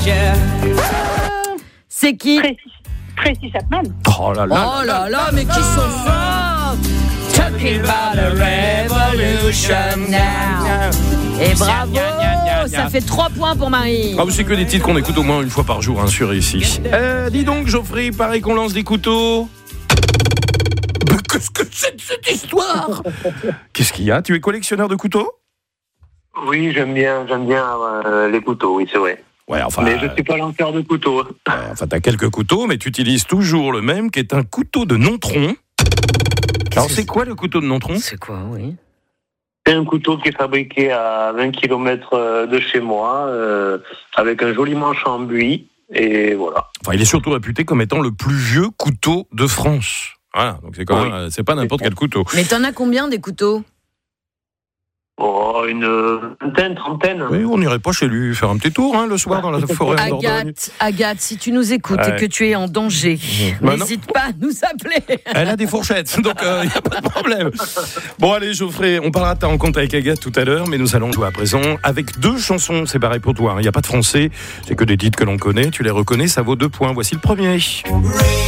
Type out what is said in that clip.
C'est qui? Tracy Chapman. Oh là là, mais qui sont forts! Talking about a revolution now. Et bravo, ça fait 3 points pour Marie. Ah, c'est que des titres qu'on écoute au moins une fois par jour, sur ici. Dis donc, Geoffrey, il paraît qu'on lance des couteaux. Mais qu'est-ce que c'est de cette histoire? Qu'est-ce qu'il y a? Tu es collectionneur de couteaux? Oui, j'aime bien les couteaux, oui, c'est vrai. Ouais, enfin. Mais je ne suis pas lanceur de couteaux. Enfin, t'as quelques couteaux, mais tu utilises toujours le même, qui est un couteau de Nontron. Alors, c'est quoi le couteau de Nontron? C'est quoi, oui? C'est un couteau qui est fabriqué à 20 km de chez moi, avec un joli manche en buis, et voilà. Enfin, il est surtout réputé comme étant le plus vieux couteau de France. Voilà, donc c'est quand même, c'est pas n'importe quel couteau. Mais t'en as combien des couteaux? Oh, une vingtaine, trentaine. Oui, on n'irait pas chez lui faire un petit tour le soir dans la forêt en Dordogne. Agathe, si tu nous écoutes et que tu es en danger, n'hésite pas à nous appeler. Elle a des fourchettes, donc il n'y a pas de problème. Bon, allez, Geoffrey, on parlera de ta rencontre avec Agathe tout à l'heure, mais nous allons jouer à présent avec 2 chansons. C'est pareil pour toi, il n'y a pas de français, c'est que des titres que l'on connaît. Tu les reconnais, ça vaut 2 points. Voici le premier.